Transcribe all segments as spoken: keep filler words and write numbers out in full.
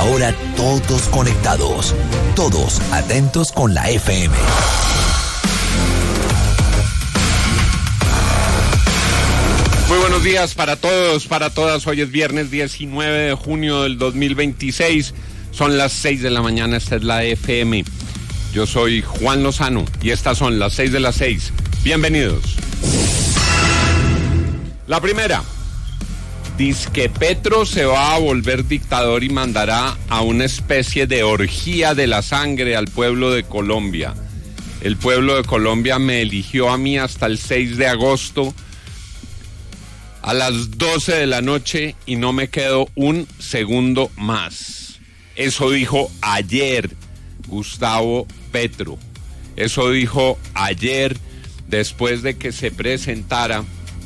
ahora todos conectados, todos atentos con la F M. Muy buenos días para todos, para todas. Hoy es viernes diecinueve de junio del dos mil veintiséis. Son las seis de la mañana, esta es la F M. Yo soy Juan Lozano y estas son las seis de las seis. Bienvenidos. La primera. Dice que Petro se va a volver dictador y mandará a una especie de orgía de la sangre al pueblo de Colombia. El pueblo de Colombia me eligió a mí hasta el seis de agosto a las doce de la noche y no me quedo un segundo más. Eso dijo ayer Gustavo Petro. Eso dijo ayer después de que se presentara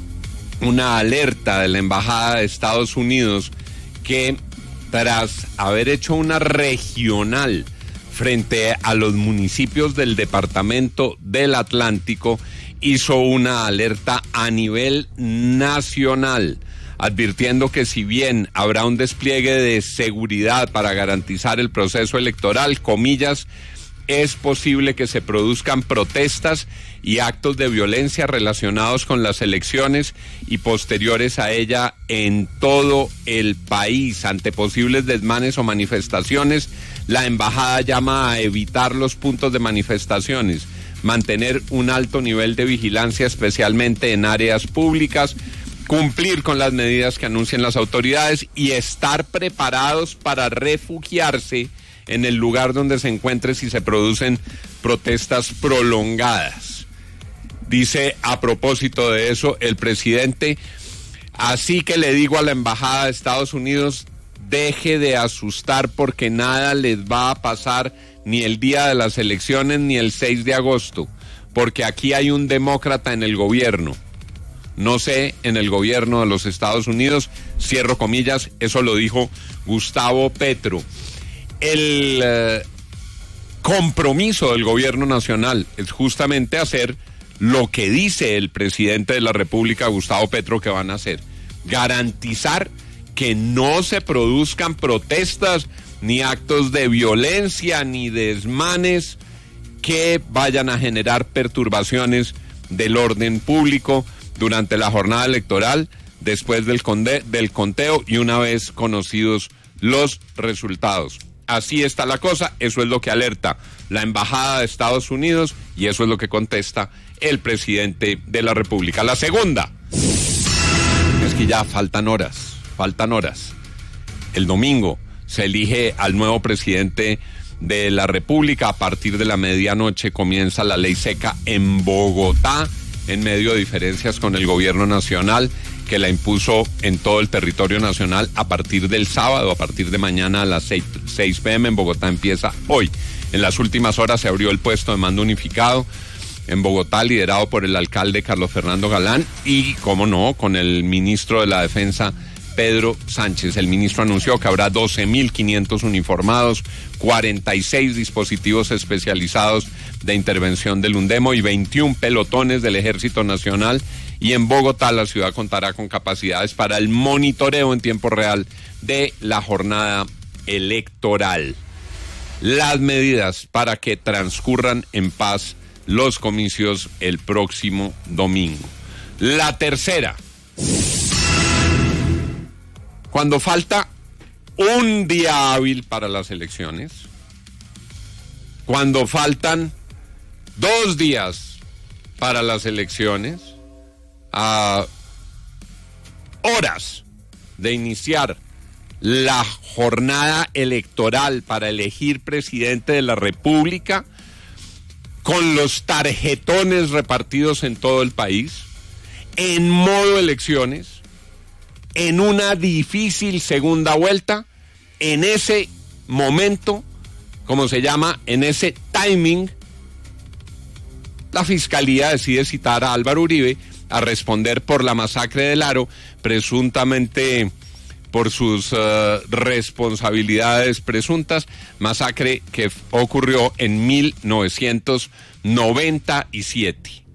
una alerta de la Embajada de Estados Unidos que, tras haber hecho una regional frente a los municipios del departamento del Atlántico, hizo una alerta a nivel nacional, advirtiendo que si bien habrá un despliegue de seguridad para garantizar el proceso electoral, comillas, es posible que se produzcan protestas y actos de violencia relacionados con las elecciones y posteriores a ella en todo el país. Ante posibles desmanes o manifestaciones, la embajada llama a evitar los puntos de manifestaciones, mantener un alto nivel de vigilancia, especialmente en áreas públicas, cumplir con las medidas que anuncien las autoridades y estar preparados para refugiarse en el lugar donde se encuentre si se producen protestas prolongadas. Dice a propósito de eso el presidente: así que le digo a la Embajada de Estados Unidos, deje de asustar porque nada les va a pasar ni el día de las elecciones ni el seis de agosto, porque aquí hay un demócrata en el gobierno. No sé, en el gobierno de los Estados Unidos, cierro comillas, eso lo dijo Gustavo Petro. El eh, compromiso del gobierno nacional es justamente hacer lo que dice el presidente de la República, Gustavo Petro, que van a hacer: garantizar que no se produzcan protestas, ni actos de violencia, ni desmanes que vayan a generar perturbaciones del orden público durante la jornada electoral, después del, conde, del conteo y una vez conocidos los resultados. Así está la cosa, eso es lo que alerta la Embajada de Estados Unidos y eso es lo que contesta el presidente de la República. La segunda es que ya faltan horas, faltan horas. El domingo se elige al nuevo presidente de la República. A partir de la medianoche comienza la ley seca en Bogotá, en medio de diferencias con el gobierno nacional, que la impuso en todo el territorio nacional a partir del sábado, a partir de mañana a las seis pe eme. En Bogotá empieza hoy. En las últimas horas se abrió el puesto de mando unificado en Bogotá, liderado por el alcalde Carlos Fernando Galán y, cómo no, con el ministro de la Defensa, Pedro Sánchez. El ministro anunció que habrá doce mil quinientos uniformados, cuarenta y seis dispositivos especializados de intervención del UNDEMO y veintiún pelotones del Ejército Nacional. Y en Bogotá la ciudad contará con capacidades para el monitoreo en tiempo real de la jornada electoral. Las medidas para que transcurran en paz los comicios el próximo domingo. La tercera. Cuando falta un día hábil para las elecciones, cuando faltan dos días para las elecciones, a horas de iniciar la jornada electoral para elegir presidente de la República, con los tarjetones repartidos en todo el país, en modo elecciones, en una difícil segunda vuelta, en ese momento, como se llama, en ese timing, la Fiscalía decide citar a Álvaro Uribe a responder por la masacre del Aro, presuntamente por sus uh, responsabilidades presuntas, masacre que ocurrió en mil novecientos noventa y siete.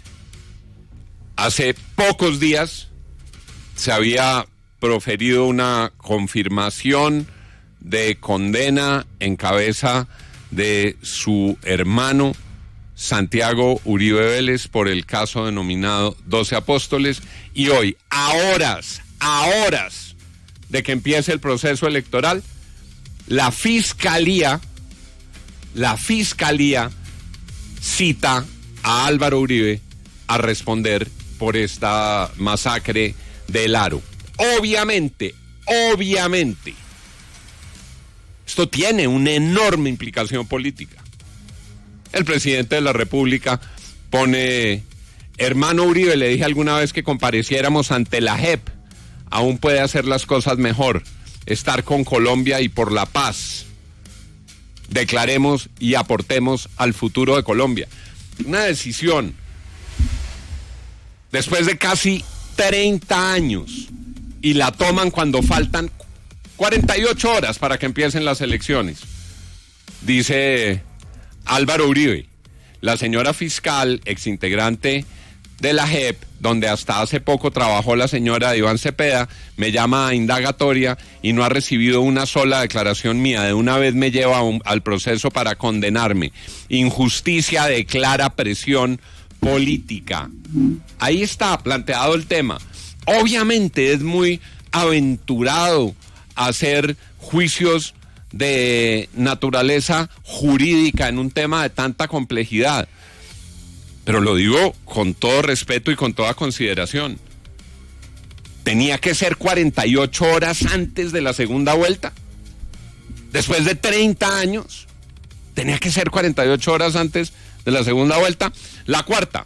Hace pocos días se había proferido una confirmación de condena en cabeza de su hermano Santiago Uribe Vélez por el caso denominado doce Apóstoles, y hoy, a horas, a horas de que empiece el proceso electoral, la Fiscalía, la Fiscalía cita a Álvaro Uribe a responder por esta masacre del Aro. Obviamente, obviamente, esto tiene una enorme implicación política. El presidente de la República pone: hermano Uribe, le dije alguna vez que compareciéramos ante la J E P, aún puede hacer las cosas mejor, estar con Colombia y por la paz. Declaremos y aportemos al futuro de Colombia. Una decisión, después de casi treinta años, y la toman cuando faltan cuarenta y ocho horas para que empiecen las elecciones. Dice Álvaro Uribe: la señora fiscal, exintegrante de la J E P, donde hasta hace poco trabajó la señora Iván Cepeda, me llama a indagatoria y no ha recibido una sola declaración mía. De una vez me lleva un, al proceso para condenarme. Injusticia de clara presión política. Ahí está planteado el tema. Obviamente es muy aventurado hacer juicios de naturaleza jurídica en un tema de tanta complejidad, pero lo digo con todo respeto y con toda consideración. ¿Tenía que ser cuarenta y ocho horas antes de la segunda vuelta? Después de treinta años, ¿tenía que ser cuarenta y ocho horas antes de la segunda vuelta? La cuarta.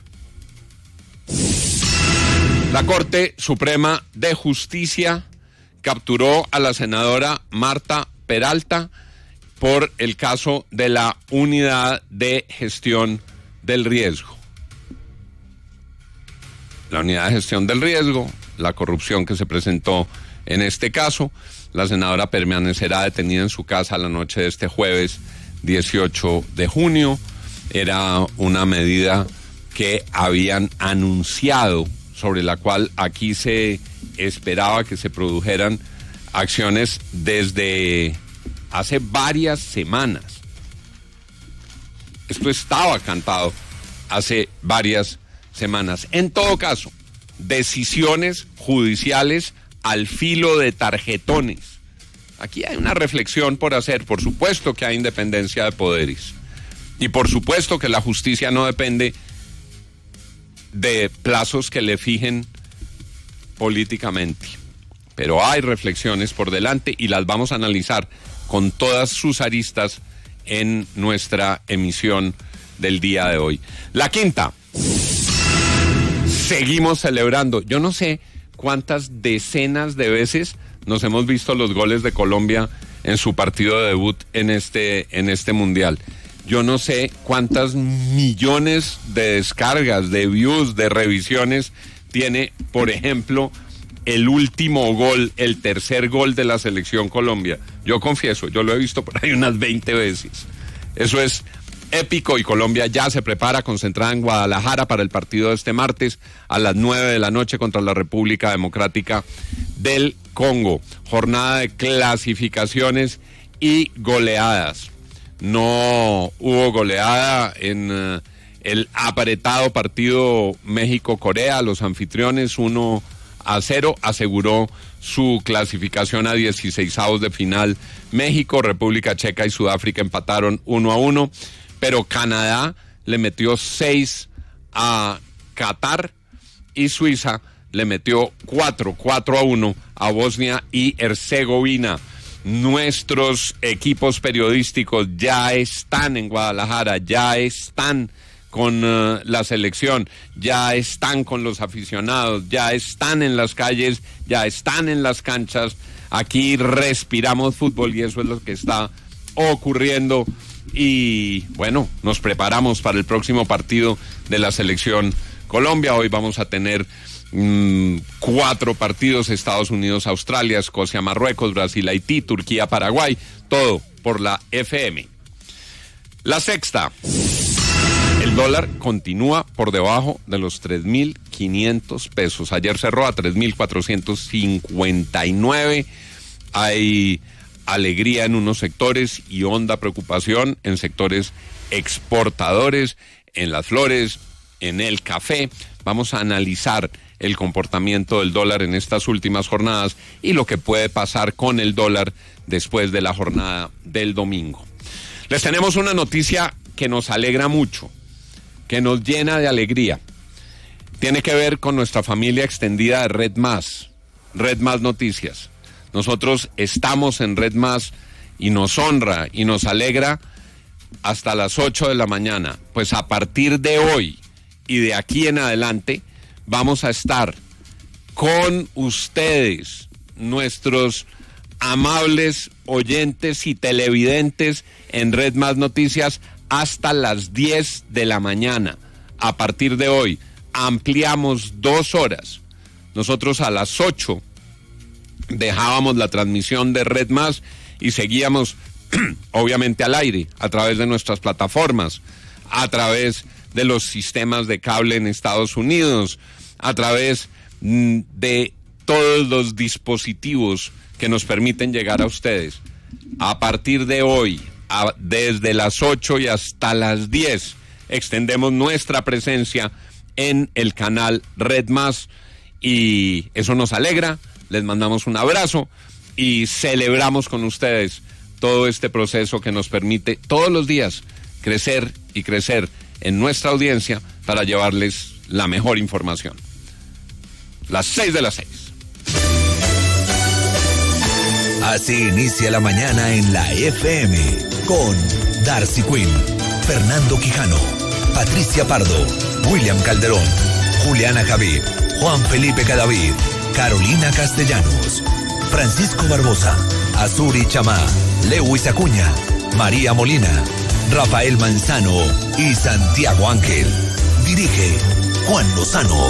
La Corte Suprema de Justicia capturó a la senadora Marta Peralta por el caso de la Unidad de Gestión del Riesgo. La Unidad de Gestión del Riesgo, la corrupción que se presentó en este caso. La senadora permanecerá detenida en su casa la noche de este jueves dieciocho de junio. Era una medida que habían anunciado, sobre la cual aquí se esperaba que se produjeran acciones desde hace varias semanas. Esto estaba cantado hace varias semanas. En todo caso, decisiones judiciales al filo de tarjetones. Aquí hay una reflexión por hacer. Por supuesto que hay independencia de poderes. Y por supuesto que la justicia no depende de plazos que le fijen políticamente. Pero hay reflexiones por delante y las vamos a analizar con todas sus aristas en nuestra emisión del día de hoy. La quinta. Seguimos celebrando. Yo no sé cuántas decenas de veces nos hemos visto los goles de Colombia en su partido de debut en este, en este mundial. Yo no sé cuántas millones de descargas, de views, de revisiones tiene, por ejemplo, el último gol, el tercer gol de la selección Colombia. Yo confieso, yo lo he visto por ahí unas veinte veces. Eso es épico y Colombia ya se prepara, concentrada en Guadalajara para el partido de este martes a las nueve de la noche contra la República Democrática del Congo. Jornada de clasificaciones y goleadas. No hubo goleada en uh, el apretado partido México-Corea. Los anfitriones uno a cero aseguró su clasificación a dieciseisavos de final. México, República Checa y Sudáfrica empataron uno a uno, pero Canadá le metió seis a Qatar y Suiza le metió cuatro, cuatro a uno a Bosnia y Herzegovina. Nuestros equipos periodísticos ya están en Guadalajara, ya están con uh, la selección, ya están con los aficionados, ya están en las calles, ya están en las canchas. Aquí respiramos fútbol y eso es lo que está ocurriendo. Y bueno, nos preparamos para el próximo partido de la selección Colombia. Hoy vamos a tener mmm, cuatro partidos: Estados Unidos, Australia, Escocia, Marruecos, Brasil, Haití, Turquía, Paraguay, todo por la F M. La sexta. El dólar continúa por debajo de los tres mil quinientos pesos. Ayer cerró a tres mil cuatrocientos cincuenta y nueve. Hay alegría en unos sectores y honda preocupación en sectores exportadores, en las flores, en el café. Vamos a analizar el comportamiento del dólar en estas últimas jornadas y lo que puede pasar con el dólar después de la jornada del domingo. Les tenemos una noticia que nos alegra mucho, que nos llena de alegría. Tiene que ver con nuestra familia extendida de Red Más, Red Más Noticias. Nosotros estamos en Red Más y nos honra y nos alegra hasta las ocho de la mañana. Pues a partir de hoy y de aquí en adelante vamos a estar con ustedes, nuestros amables oyentes y televidentes en Red Más Noticias hasta las diez de la mañana. A partir de hoy ampliamos dos horas. Nosotros a las ocho dejábamos la transmisión de Red Más y seguíamos obviamente al aire a través de nuestras plataformas, a través de los sistemas de cable en Estados Unidos, a través de todos los dispositivos que nos permiten llegar a ustedes. A partir de hoy, a, desde las ocho y hasta las diez, extendemos nuestra presencia en el canal Red Más y eso nos alegra. Les mandamos un abrazo y celebramos con ustedes todo este proceso que nos permite todos los días crecer y crecer en nuestra audiencia para llevarles la mejor información. Las seis de las seis. Así inicia la mañana en la F M con Darcy Quinn, Fernando Quijano, Patricia Pardo, William Calderón, Juliana Javid, Juan Felipe Cadavid, Carolina Castellanos, Francisco Barbosa, Azuri Chamá, Lewis Acuña, María Molina, Rafael Manzano y Santiago Ángel. Dirige Juan Lozano.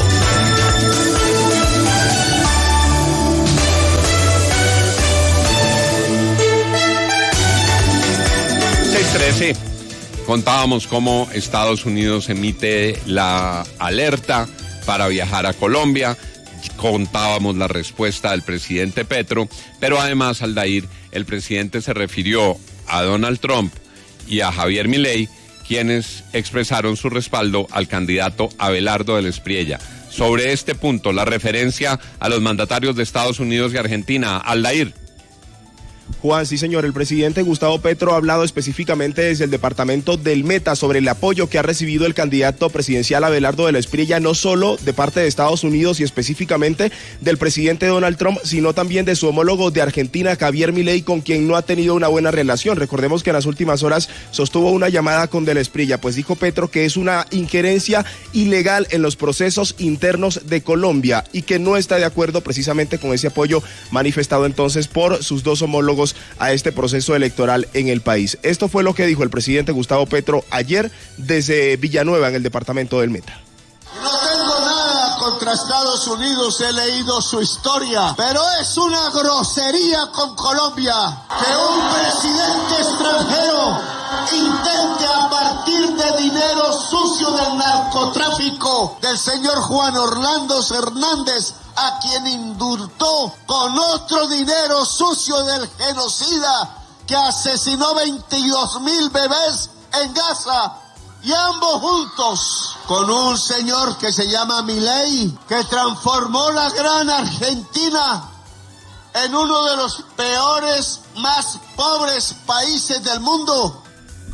seis trece. Contábamos cómo Estados Unidos emite la alerta para viajar a Colombia. Contábamos la respuesta del presidente Petro, pero además, Aldair, el presidente se refirió a Donald Trump y a Javier Milei, quienes expresaron su respaldo al candidato Abelardo del Espriella. Sobre este punto, la referencia a los mandatarios de Estados Unidos y Argentina. Aldair. Juan, sí señor, el presidente Gustavo Petro ha hablado específicamente desde el departamento del Meta sobre el apoyo que ha recibido el candidato presidencial Abelardo del Espriella, no solo de parte de Estados Unidos y específicamente del presidente Donald Trump, sino también de su homólogo de Argentina, Javier Milei, con quien no ha tenido una buena relación. Recordemos que en las últimas horas sostuvo una llamada con del Espriella, pues dijo Petro que es una injerencia ilegal en los procesos internos de Colombia y que no está de acuerdo precisamente con ese apoyo manifestado entonces por sus dos homólogos a este proceso electoral en el país. Esto fue lo que dijo el presidente Gustavo Petro ayer desde Villanueva, en el departamento del Meta. No tengo nada contra Estados Unidos, he leído su historia, pero es una grosería con Colombia que un presidente extranjero intente, a partir de dinero sucio del narcotráfico del señor Juan Orlando Hernández, a quien indultó con otro dinero sucio del genocida que asesinó veintidós mil bebés en Gaza, y ambos juntos con un señor que se llama Milei, que transformó la gran Argentina en uno de los peores, más pobres países del mundo.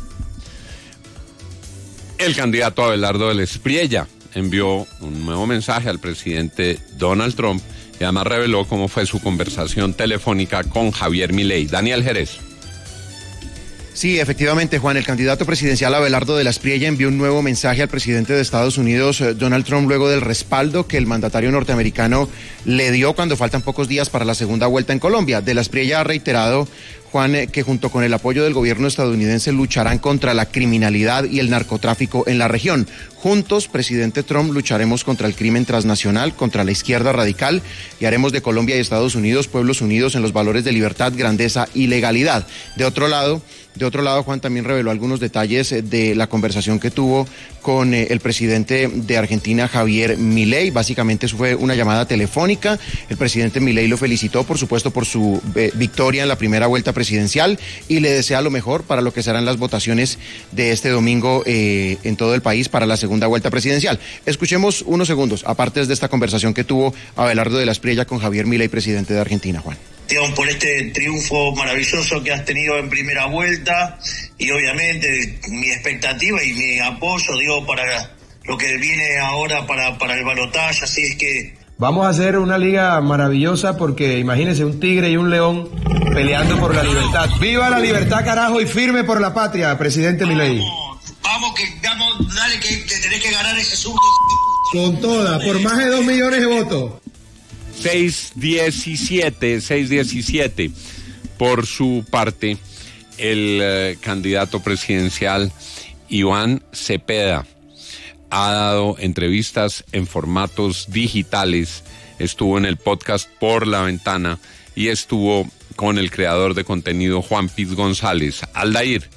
El candidato Abelardo del Espriella envió un nuevo mensaje al presidente Donald Trump y además reveló cómo fue su conversación telefónica con Javier Milei. Daniel Jerez. Sí, efectivamente, Juan, el candidato presidencial Abelardo de la Espriella envió un nuevo mensaje al presidente de Estados Unidos, Donald Trump, luego del respaldo que el mandatario norteamericano le dio cuando faltan pocos días para la segunda vuelta en Colombia. De la Espriella ha reiterado, Juan, que junto con el apoyo del gobierno estadounidense lucharán contra la criminalidad y el narcotráfico en la región. Juntos, presidente Trump, lucharemos contra el crimen transnacional, contra la izquierda radical y haremos de Colombia y Estados Unidos pueblos unidos en los valores de libertad, grandeza y legalidad. De otro lado, De otro lado, Juan también reveló algunos detalles de la conversación que tuvo con eh, el presidente de Argentina, Javier Milei. Básicamente eso fue una llamada telefónica. El presidente Milei lo felicitó, por supuesto, por su eh, victoria en la primera vuelta presidencial y le desea lo mejor para lo que serán las votaciones de este domingo eh, en todo el país para la segunda vuelta presidencial. Escuchemos unos segundos, aparte de esta conversación que tuvo Abelardo de la Espriella con Javier Milei, presidente de Argentina, Juan. Digamos, por este triunfo maravilloso que has tenido en primera vuelta y obviamente mi expectativa y mi apoyo, digo, para lo que viene ahora para, para el balotaje, así es que... Vamos a hacer una liga maravillosa porque imagínense un tigre y un león peleando por la libertad. ¡Viva la libertad, carajo! Y firme por la patria, presidente Milei. Vamos, que vamos, dale que, que tenés que ganar ese surdo. Con toda, por más de dos millones de votos. seis diecisiete, seis diecisiete. Por su parte, el eh, candidato presidencial Iván Cepeda ha dado entrevistas en formatos digitales, estuvo en el podcast Por la Ventana y estuvo con el creador de contenido Juan Piz González. Aldair.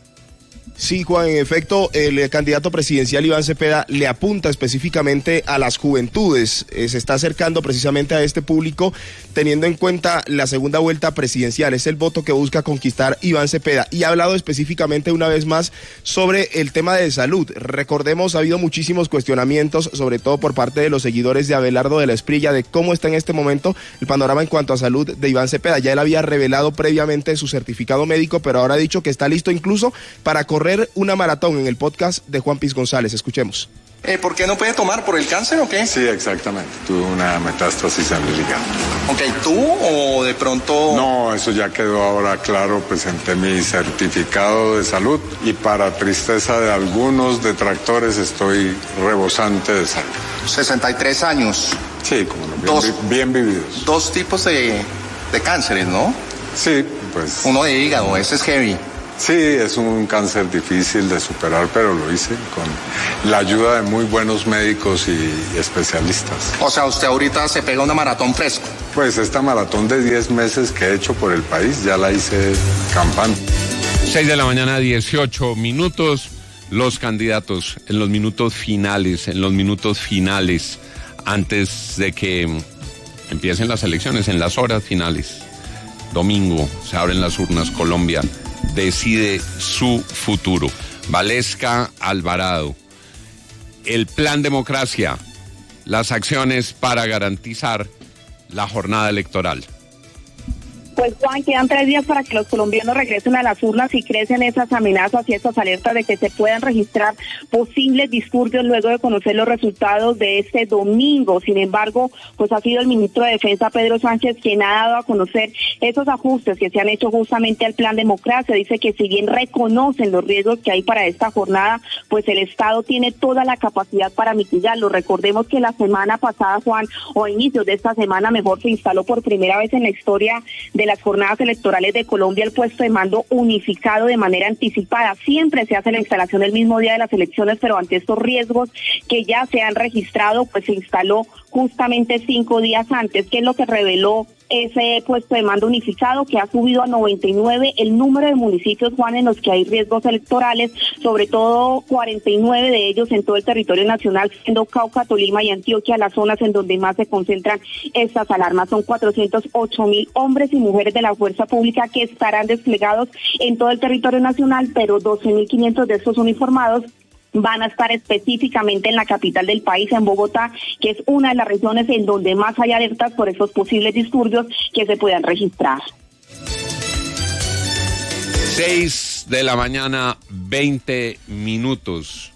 Sí, Juan, en efecto, el candidato presidencial Iván Cepeda le apunta específicamente a las juventudes. Eh, se está acercando precisamente a este público teniendo en cuenta la segunda vuelta presidencial. Es el voto que busca conquistar Iván Cepeda. Y ha hablado específicamente una vez más sobre el tema de salud. Recordemos, ha habido muchísimos cuestionamientos, sobre todo por parte de los seguidores de Abelardo de la Espriella, de cómo está en este momento el panorama en cuanto a salud de Iván Cepeda. Ya él había revelado previamente su certificado médico, pero ahora ha dicho que está listo incluso para correr una maratón en el podcast de Juan Piz González. Escuchemos. Eh, ¿Por qué no puede tomar? ¿Por el cáncer o qué? Sí, exactamente. Tuve una metástasis en el hígado. Ok, ¿tú o de pronto...? No, eso ya quedó ahora claro. Presenté mi certificado de salud y para tristeza de algunos detractores estoy rebosante de salud. sesenta y tres años. Sí, como no, bien, dos, bien vividos. Dos tipos de, de cánceres, ¿no? Sí, pues... Uno de hígado, ese es heavy. Sí, es un cáncer difícil de superar, pero lo hice con la ayuda de muy buenos médicos y especialistas. O sea, usted ahorita se pega una maratón fresco. Pues esta maratón de diez meses que he hecho por el país, ya la hice campante. seis de la mañana, dieciocho minutos. Los candidatos en los minutos finales, en los minutos finales, antes de que empiecen las elecciones, en las horas finales. Domingo se abren las urnas, Colombia decide su futuro. Valesca Alvarado, el plan democracia, las acciones para garantizar la jornada electoral. Pues Juan, quedan tres días para que los colombianos regresen a las urnas y crecen esas amenazas y esas alertas de que se puedan registrar posibles disturbios luego de conocer los resultados de este domingo. Sin embargo, pues ha sido el ministro de Defensa, Pedro Sánchez, quien ha dado a conocer esos ajustes que se han hecho justamente al plan democracia. Dice que si bien reconocen los riesgos que hay para esta jornada, pues el Estado tiene toda la capacidad para mitigarlo. Recordemos que la semana pasada, Juan, o a inicios de esta semana, mejor, se instaló por primera vez en la historia de las jornadas electorales de Colombia el puesto de mando unificado de manera anticipada. Siempre se hace la instalación el mismo día de las elecciones, pero ante estos riesgos que ya se han registrado, pues se instaló justamente cinco días antes. ¿Qué es lo que reveló ese puesto de mando unificado? Que ha subido a noventa y nueve el número de municipios, Juan, en los que hay riesgos electorales, sobre todo cuarenta y nueve de ellos en todo el territorio nacional, siendo Cauca, Tolima y Antioquia las zonas en donde más se concentran estas alarmas. Son cuatrocientos ocho mil hombres y mujeres de la fuerza pública que estarán desplegados en todo el territorio nacional, pero doce mil quinientos de estos uniformados van a estar específicamente en la capital del país, en Bogotá, que es una de las regiones en donde más hay alertas por esos posibles disturbios que se puedan registrar. seis de la mañana, veinte minutos.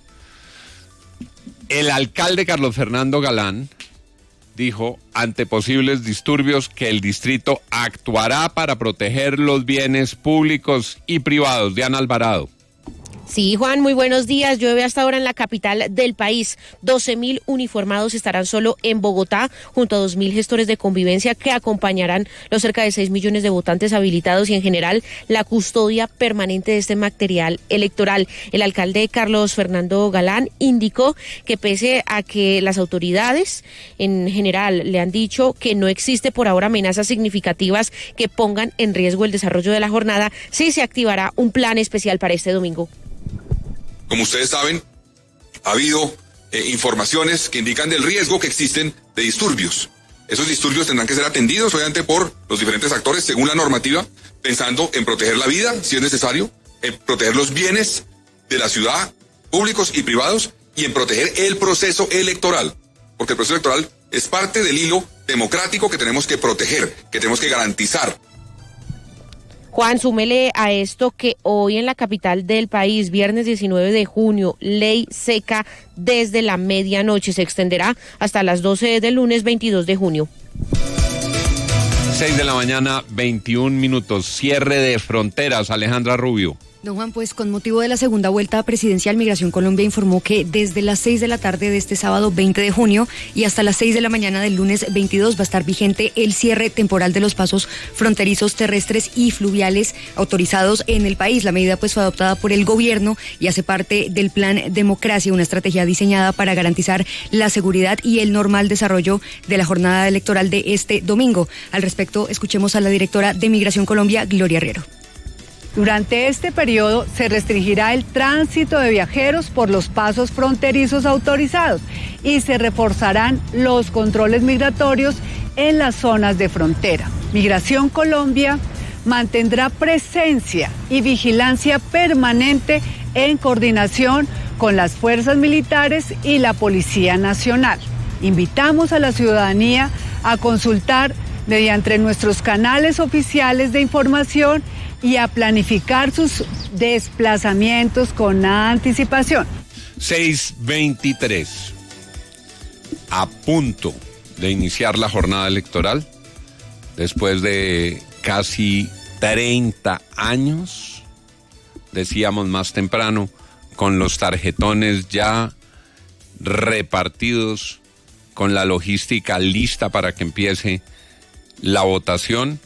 El alcalde Carlos Fernando Galán dijo ante posibles disturbios que el distrito actuará para proteger los bienes públicos y privados. Diana Alvarado. Sí, Juan, muy buenos días. Llueve hasta ahora en la capital del país. doce mil uniformados estarán solo en Bogotá, junto a dos mil gestores de convivencia que acompañarán los cerca de seis millones de votantes habilitados y en general la custodia permanente de este material electoral. El alcalde Carlos Fernando Galán indicó que pese a que las autoridades en general le han dicho que no existe por ahora amenazas significativas que pongan en riesgo el desarrollo de la jornada, sí se activará un plan especial para este domingo. Como ustedes saben, ha habido eh, informaciones que indican del riesgo que existen de disturbios. Esos disturbios tendrán que ser atendidos, obviamente, por los diferentes actores, según la normativa, pensando en proteger la vida, si es necesario, en proteger los bienes de la ciudad, públicos y privados, y en proteger el proceso electoral. Porque el proceso electoral es parte del hilo democrático que tenemos que proteger, que tenemos que garantizar. Juan, súmele a esto que hoy en la capital del país, viernes diecinueve de junio, ley seca desde la medianoche. Se extenderá hasta las doce del lunes veintidós de junio. seis de la mañana, veintiún minutos. Cierre de fronteras, Alejandra Rubio. Don Juan, pues con motivo de la segunda vuelta presidencial, Migración Colombia informó que desde las seis de la tarde de este sábado veinte de junio y hasta las seis de la mañana del lunes veintidós va a estar vigente el cierre temporal de los pasos fronterizos terrestres y fluviales autorizados en el país. La medida pues fue adoptada por el gobierno y hace parte del Plan Democracia, una estrategia diseñada para garantizar la seguridad y el normal desarrollo de la jornada electoral de este domingo. Al respecto, escuchemos a la directora de Migración Colombia, Gloria Herrero. Durante este periodo se restringirá el tránsito de viajeros por los pasos fronterizos autorizados y se reforzarán los controles migratorios en las zonas de frontera. Migración Colombia mantendrá presencia y vigilancia permanente en coordinación con las fuerzas militares y la Policía Nacional. Invitamos a la ciudadanía a consultar mediante nuestros canales oficiales de información y a planificar sus desplazamientos con anticipación. seis veintitrés. A punto de iniciar la jornada electoral, después de casi treinta años, decíamos más temprano, con los tarjetones ya repartidos, con la logística lista para que empiece la votación.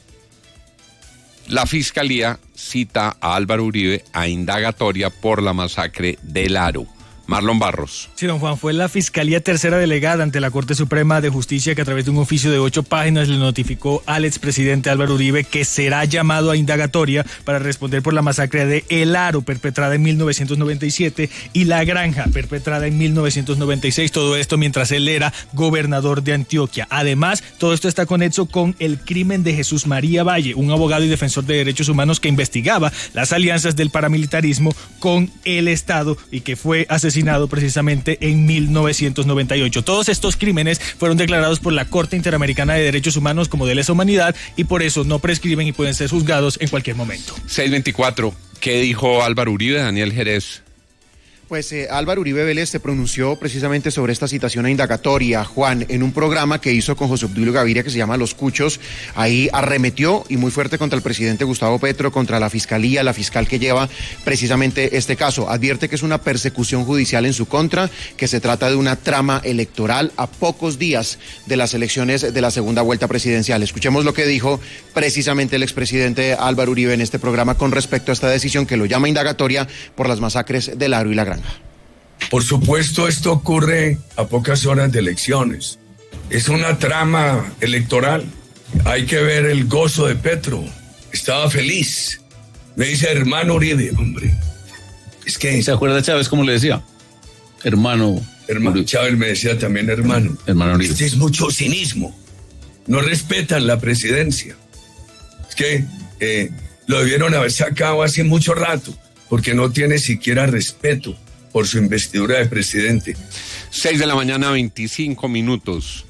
La Fiscalía cita a Álvaro Uribe a indagatoria por la masacre del Aro. Marlon Barros. Sí, don Juan, fue la Fiscalía Tercera Delegada ante la Corte Suprema de Justicia que a través de un oficio de ocho páginas le notificó al expresidente Álvaro Uribe que será llamado a indagatoria para responder por la masacre de El Aro, perpetrada en mil novecientos noventa y siete, y La Granja, perpetrada en mil novecientos noventa y seis, todo esto mientras él era gobernador de Antioquia. Además, todo esto está conexo con el crimen de Jesús María Valle, un abogado y defensor de derechos humanos que investigaba las alianzas del paramilitarismo con el Estado y que fue asesinado precisamente en mil novecientos noventa y ocho. Todos estos crímenes fueron declarados por la Corte Interamericana de Derechos Humanos como de lesa humanidad y por eso no prescriben y pueden ser juzgados en cualquier momento. seis veinticuatro. ¿Qué dijo Álvaro Uribe, Daniel Jerez? Pues eh, Álvaro Uribe Vélez se pronunció precisamente sobre esta citación a indagatoria, Juan, en un programa que hizo con José Obdulio Gaviria que se llama Los Cuchos. Ahí arremetió y muy fuerte contra el presidente Gustavo Petro, contra la fiscalía, la fiscal que lleva precisamente este caso. Advierte que es una persecución judicial en su contra, que se trata de una trama electoral a pocos días de las elecciones de la segunda vuelta presidencial. Escuchemos lo que dijo precisamente el expresidente Álvaro Uribe en este programa con respecto a esta decisión que lo llama indagatoria por las masacres del Aro y La Granja. Por supuesto, esto ocurre a pocas horas de elecciones. Es una trama electoral. Hay que ver el gozo de Petro. Estaba feliz. Me dice hermano Uribe, hombre. Es que... ¿Se acuerda Chávez cómo le decía? Hermano. Hermano Chávez me decía también hermano. Hermano Uribe. Este es mucho cinismo. No respetan la presidencia. Es que eh, lo debieron haber sacado hace mucho rato, porque no tiene siquiera respeto por su investidura de presidente. seis de la mañana, veinticinco minutos.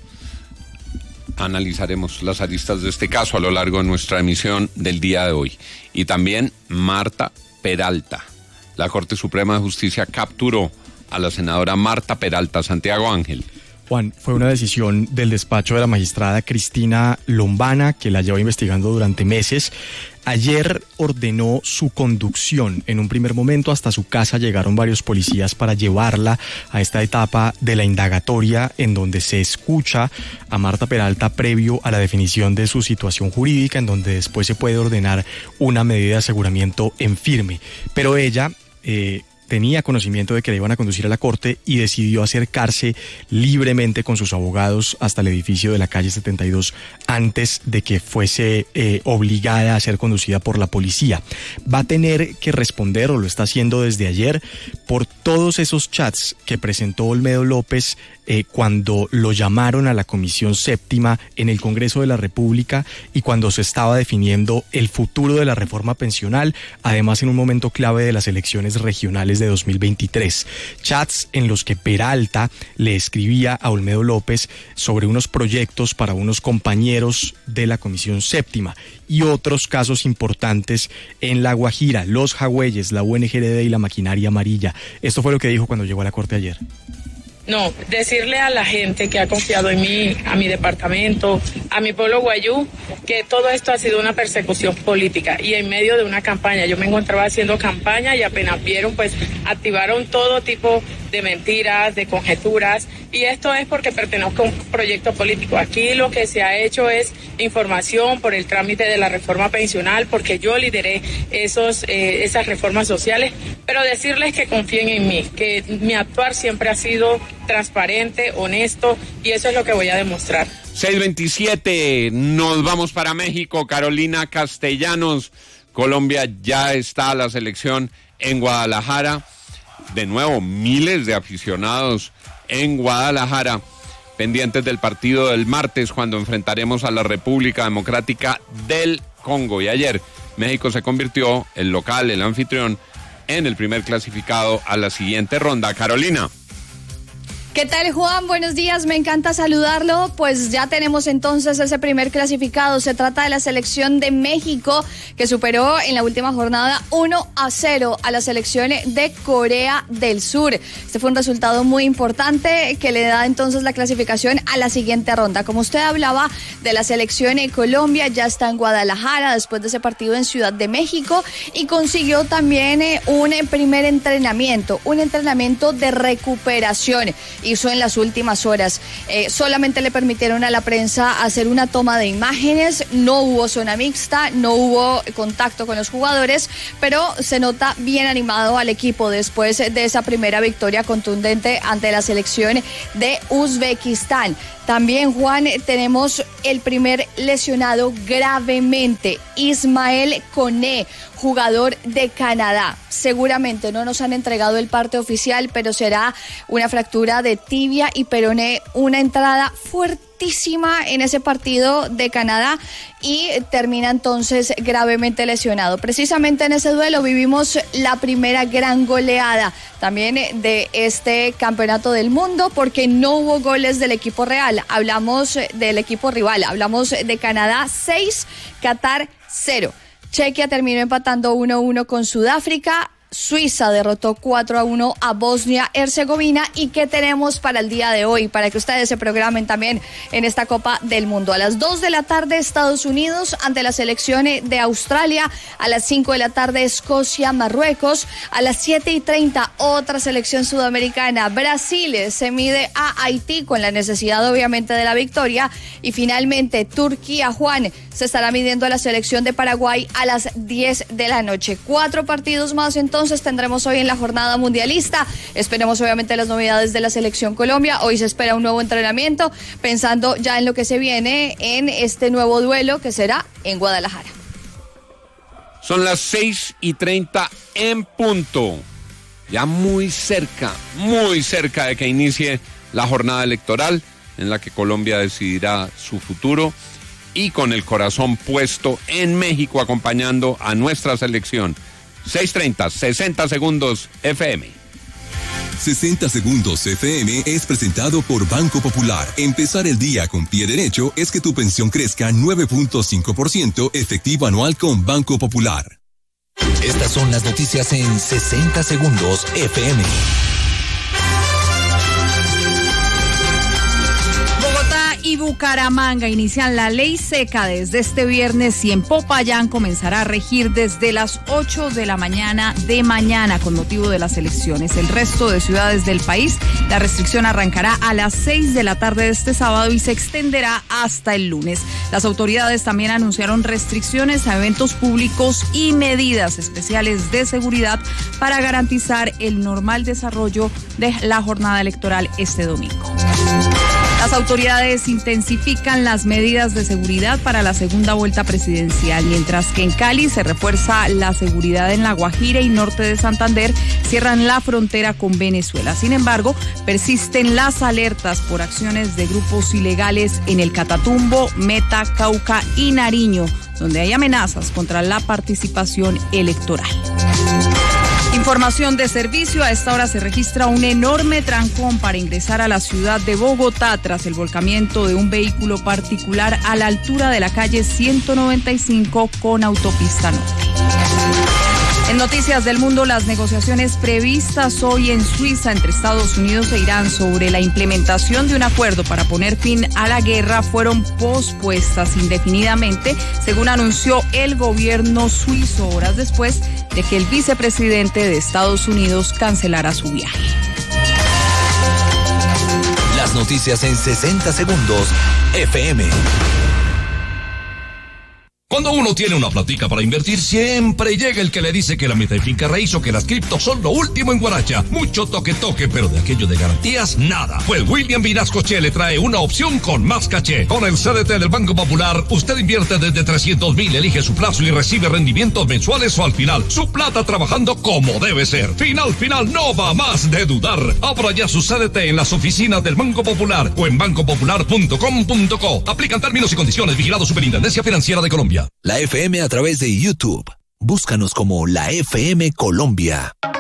Analizaremos las aristas de este caso a lo largo de nuestra emisión del día de hoy. Y también Marta Peralta. La Corte Suprema de Justicia capturó a la senadora Marta Peralta. Santiago Ángel. Juan, fue una decisión del despacho de la magistrada Cristina Lombana, que la lleva investigando durante meses. Ayer ordenó su conducción. En un primer momento hasta su casa llegaron varios policías para llevarla a esta etapa de la indagatoria en donde se escucha a Marta Peralta previo a la definición de su situación jurídica, en donde después se puede ordenar una medida de aseguramiento en firme. Pero ella... Eh, tenía conocimiento de que la iban a conducir a la corte y decidió acercarse libremente con sus abogados hasta el edificio de la calle setenta y dos antes de que fuese eh, obligada a ser conducida por la policía. Va a tener que responder, o lo está haciendo desde ayer, por todos esos chats que presentó Olmedo López eh, cuando lo llamaron a la Comisión Séptima en el Congreso de la República y cuando se estaba definiendo el futuro de la reforma pensional, además en un momento clave de las elecciones regionales de dos mil veintitrés. Chats en los que Peralta le escribía a Olmedo López sobre unos proyectos para unos compañeros de la Comisión Séptima y otros casos importantes en La Guajira, los Jagüeyes, la U N G R D y la maquinaria amarilla. Esto fue lo que dijo cuando llegó a la corte ayer. No, decirle a la gente que ha confiado en mí, a mi departamento, a mi pueblo guayú, que todo esto ha sido una persecución política y en medio de una campaña. Yo me encontraba haciendo campaña y apenas vieron, pues activaron todo tipo de mentiras, de conjeturas, y esto es porque pertenezco a un proyecto político. Aquí lo que se ha hecho es información por el trámite de la reforma pensional, porque yo lideré esos, eh, esas reformas sociales, pero decirles que confíen en mí, que mi actuar siempre ha sido transparente, honesto, y eso es lo que voy a demostrar. seis veintisiete, nos vamos para México. Carolina Castellanos, Colombia ya está a la selección en Guadalajara. De nuevo, miles de aficionados en Guadalajara, pendientes del partido del martes cuando enfrentaremos a la República Democrática del Congo. Y ayer México se convirtió, el local, el anfitrión, en el primer clasificado a la siguiente ronda. Carolina. ¿Qué tal, Juan? Buenos días, me encanta saludarlo. Pues ya tenemos entonces ese primer clasificado. Se trata de la selección de México, que superó en la última jornada uno a cero a la selección de Corea del Sur. Este fue un resultado muy importante que le da entonces la clasificación a la siguiente ronda. Como usted hablaba de la selección de Colombia, ya está en Guadalajara después de ese partido en Ciudad de México y consiguió también un primer entrenamiento, un entrenamiento de recuperación. Hizo en las últimas horas. Eh, solamente le permitieron a la prensa hacer una toma de imágenes, no hubo zona mixta, no hubo contacto con los jugadores, pero se nota bien animado al equipo después de esa primera victoria contundente ante la selección de Uzbekistán. También, Juan, tenemos el primer lesionado gravemente, Ismael Koné, jugador de Canadá. Seguramente no nos han entregado el parte oficial, pero será una fractura de tibia y peroné, una entrada fuertísima en ese partido de Canadá y termina entonces gravemente lesionado. Precisamente en ese duelo vivimos la primera gran goleada también de este campeonato del mundo, porque no hubo goles del equipo real. Hablamos del equipo rival, hablamos de Canadá seis, Qatar cero. Chequia terminó empatando uno a uno con Sudáfrica. Suiza derrotó cuatro a uno a Bosnia-Herzegovina. ¿Y qué tenemos para el día de hoy? Para que ustedes se programen también en esta Copa del Mundo. A las dos de la tarde, Estados Unidos ante la selección de Australia. A las cinco de la tarde, Escocia, Marruecos. A las siete y treinta, otra selección sudamericana. Brasil se mide a Haití con la necesidad, obviamente, de la victoria. Y finalmente, Turquía, Juan, se estará midiendo a la selección de Paraguay a las diez de la noche. Cuatro partidos más entonces. Entonces tendremos hoy en la jornada mundialista. Esperemos obviamente las novedades de la selección Colombia. Hoy se espera un nuevo entrenamiento, pensando ya en lo que se viene en este nuevo duelo que será en Guadalajara. Son las seis y treinta en punto. Ya muy cerca, muy cerca de que inicie la jornada electoral en la que Colombia decidirá su futuro, y con el corazón puesto en México acompañando a nuestra selección. seis treinta, sesenta segundos F M. sesenta segundos F M es presentado por Banco Popular. Empezar el día con pie derecho es que tu pensión crezca nueve punto cinco por ciento efectivo anual con Banco Popular. Estas son las noticias en sesenta segundos F M. y Bucaramanga inician la ley seca desde este viernes y en Popayán comenzará a regir desde las ocho de la mañana de mañana con motivo de las elecciones. El resto de ciudades del país, la restricción arrancará a las seis de la tarde de este sábado y se extenderá hasta el lunes. Las autoridades también anunciaron restricciones a eventos públicos y medidas especiales de seguridad para garantizar el normal desarrollo de la jornada electoral este domingo. Las autoridades intensifican las medidas de seguridad para la segunda vuelta presidencial, mientras que en Cali se refuerza la seguridad en La Guajira y norte de Santander, cierran la frontera con Venezuela. Sin embargo, persisten las alertas por acciones de grupos ilegales en el Catatumbo, Meta, Cauca y Nariño, donde hay amenazas contra la participación electoral. Información de servicio, a esta hora se registra un enorme trancón para ingresar a la ciudad de Bogotá tras el volcamiento de un vehículo particular a la altura de la calle ciento noventa y cinco con autopista norte. En noticias del mundo, las negociaciones previstas hoy en Suiza entre Estados Unidos e Irán sobre la implementación de un acuerdo para poner fin a la guerra fueron pospuestas indefinidamente, según anunció el gobierno suizo horas después de que el vicepresidente de Estados Unidos cancelara su viaje. Las noticias en sesenta segundos, F M. Cuando uno tiene una platica para invertir, siempre llega el que le dice que la meta y finca raíz o que las criptos son lo último en guaracha. Mucho toque toque, pero de aquello de garantías, nada. Pues William Vinascoche le trae una opción con más caché. Con el C D T del Banco Popular, usted invierte desde trescientos mil, elige su plazo y recibe rendimientos mensuales o al final. Su plata trabajando como debe ser. Final, final, no va más de dudar. Abra ya su C D T en las oficinas del Banco Popular o en banco popular punto com punto co. Aplican términos y condiciones. Vigilado Superintendencia Financiera de Colombia. La F M a través de YouTube. Búscanos como la F M Colombia.